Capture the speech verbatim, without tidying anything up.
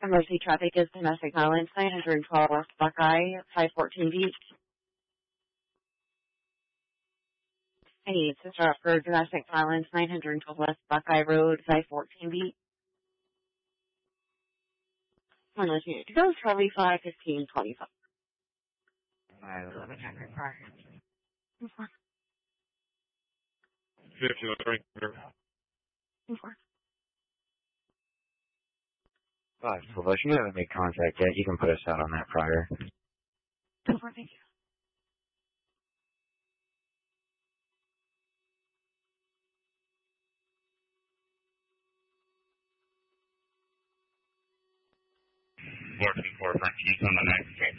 Emergency traffic is domestic violence, nine twelve West Buckeye, five fourteen Beach. I need to start for domestic violence, nine twelve West Buckeye Road, five fourteen Beach. I'm listening to go, Charlie five fifteen twenty-five. five eleven Hacker Park. fifteen, three. Five, Sylvester, you haven't made contact yet. You can put us out on that prior. Thank you. fourteen four, Frank, he's on the next